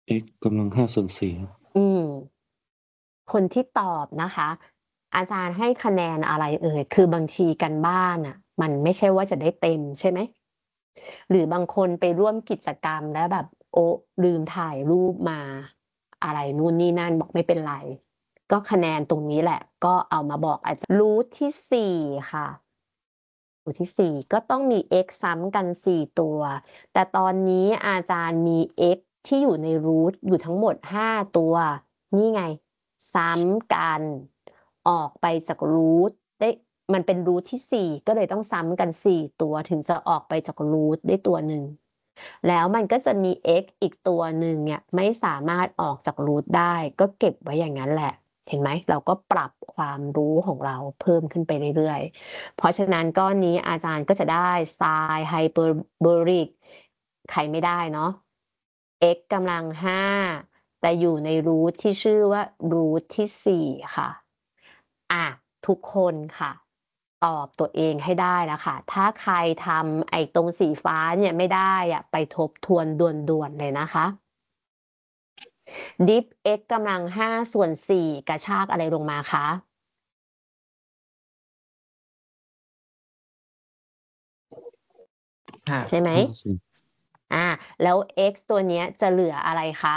x กำลัง5ส่วน4ครับอืม คนที่ตอบนะคะ อาจารย์ให้คะแนนอะไรคือบางทีกันบ้านอ่ะ มันไม่ใช่ว่าจะได้เต็มใช่ไหม หรือบางคนไปร่วมกิจกรรมแล้วแบบโอ้ลืมถ่ายรูปมาอะไรนู่นนี่นั่นบอกไม่เป็นไร ก็คะแนนตรงนี้แหละ ก็เอามาบอกอาจารย์รูทที่4ค่ะรูทที่4ก็ต้องมี x ซ้ำกัน4ตัว แต่ตอนนี้อาจารย์มี x ที่อยู่ในรูทอยู่ทั้งหมด5ตัว นี่ไง ซ้ำกันออกไปจากรูทได้มันเป็นรูทที่4ก็เลยต้องซ้ำกัน4ตัวถึงจะออกไปจากรูทได้ตัวหนึ่งแล้วมันก็จะมี x อีกตัวหนึ่งเนี่ยไม่สามารถออกจากรูทได้ก็เก็บไว้อย่างนั้นแหละเห็นไหมเราก็ปรับความรู้ของเราเพิ่มขึ้นไปเรื่อยๆเพราะฉะนั้นก้อนนี้อาจารย์ก็จะได้ไซน์ไฮเปอร์โบริกใครไม่ได้เนาะ x กำลัง5แต่อยู่ในรูทที่ชื่อว่ารูทที่4ค่ะทุกคนค่ะ ตอบตัวเองให้ได้แล้วค่ะ ถ้าใครทำไอ้ตรงสีฟ้าเนี่ยไม่ได้ไปทบทวนด่วนๆเลยนะคะดิฟ x กำลัง5ส่วน4กระชากอะไรลงมาคะห้าใช่ไหม 5ส่วนแล้ว x ตัวเนี้ยจะเหลืออะไรคะ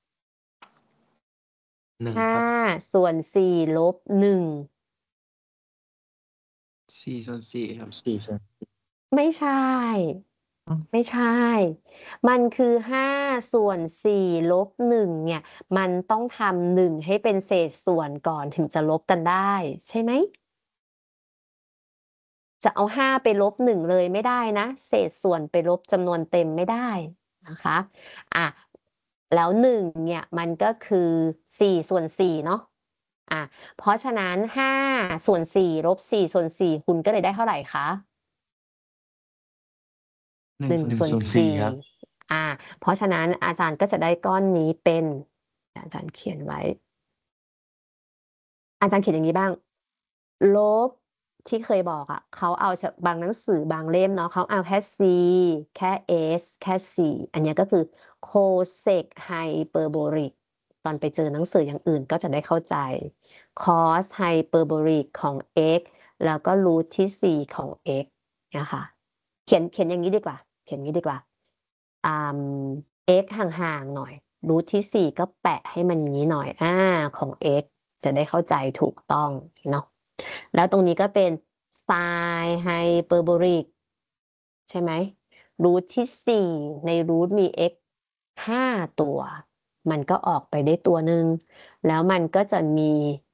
1 5 ครับส่วน4ลบ1 4ส่วน4ครับ 4ส่วนไม่ใช่ ไม่ใช่ มันคือ5ส่วน4ลบ1เนี่ย มันต้องทำ1ให้เป็นเศษส่วนก่อนถึงจะลบกันได้ ใช่ไหม จะเอา5ไปลบ1เลยไม่ได้นะ เศษส่วนไปลบจำนวนเต็มไม่ได้นะคะแล้ว1เนี่ยมันก็คือ4ส่วน4เนาะเพราะฉะนั้น5ส่วน4ลบ4ส่วน4คุณก็เลยได้เท่าไหร่คะ 1 1 ส่วนส่วน 4 4 ครับเพราะฉะนั้นอาจารย์ก็จะได้ก้อนนี้เป็นอาจารย์เขียนไว้ อาจารย์เขียนอย่างนี้บ้าง ลบที่เคยบอกเขาเอาบางหนังสือบางเล่มเนาะเขาเอาแค่ c แค่ s แค่ c อันนี้ก็คือ cosec hyperbolic ตอนไปเจอหนังสืออย่างอื่นก็จะได้เข้าใจ cos hyperbolic ของ x แล้วก็ root ที่ 4ของ x นะคะเขียนอย่างนี้ดีกว่า เขียนอย่างนี้ดีกว่าx ห่างๆหน่อย root ที่ 4ก็แปะให้มันอย่างนี้หน่อยของ x จะได้เข้าใจถูกต้องเนาะแล้วตรงนี้ก็เป็น sin hyperbolic ใช่ไหมรูทที่4ในรูทมี x 5ตัว มันก็ออกไปได้ตัวหนึ่งแล้วมันก็จะมี